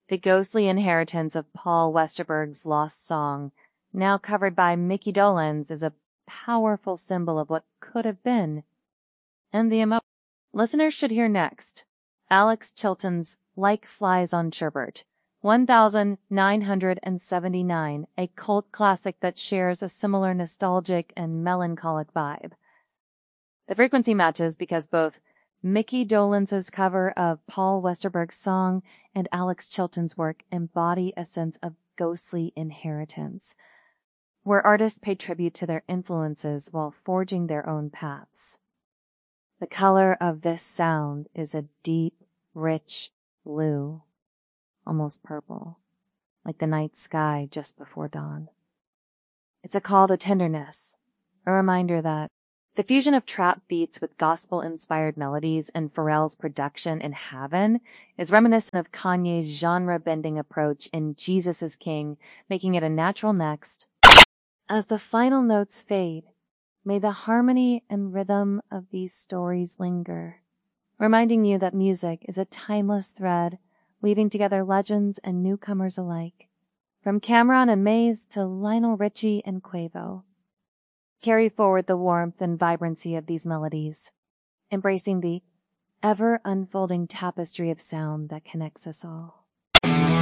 The ghostly inheritance of Paul Westerberg's lost song, now covered by Mickey Dolenz, is a powerful symbol of what could have been. And the emotion. Listeners should hear next Alex Chilton's Like Flies on Sherbert, 1979, a cult classic that shares a similar nostalgic and melancholic vibe. The frequency matches because both Mickey Dolenz's cover of Paul Westerberg's song and Alex Chilton's work embody a sense of ghostly inheritance, where artists pay tribute to their influences while forging their own paths. The color of this sound is a deep, rich blue, almost purple, like the night sky just before dawn. It's a call to tenderness, a reminder that the fusion of trap beats with gospel-inspired melodies and Pharrell's production in Heaven is reminiscent of Kanye's genre-bending approach in Jesus is King, making it a natural next. As the final notes fade, may the harmony and rhythm of these stories linger, reminding you that music is a timeless thread, weaving together legends and newcomers alike, from Cameron and Maze to Lionel Richie and Quavo. Carry forward the warmth and vibrancy of these melodies, embracing the ever-unfolding tapestry of sound that connects us all.